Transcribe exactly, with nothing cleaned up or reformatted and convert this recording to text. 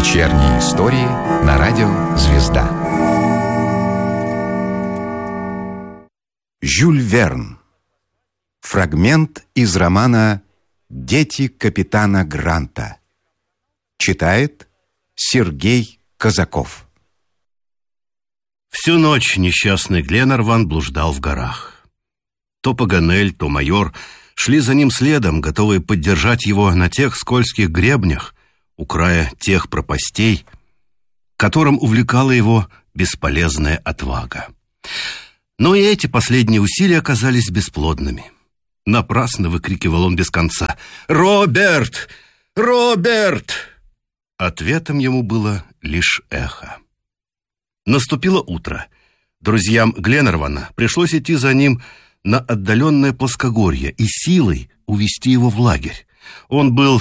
Вечерние истории на радио «Звезда». Жюль Верн. Фрагмент из романа «Дети капитана Гранта». Читает Сергей Казаков. Всю ночь несчастный Гленарван блуждал в горах. То Паганель, то майор шли за ним следом, готовые поддержать его на тех скользких гребнях, у края тех пропастей, которым увлекала его бесполезная отвага. Но и эти последние усилия оказались бесплодными. Напрасно выкрикивал он без конца: «Роберт! Роберт!» Ответом ему было лишь эхо. Наступило утро. Друзьям Гленарвана пришлось идти за ним на отдаленное плоскогорье и силой увести его в лагерь. Он был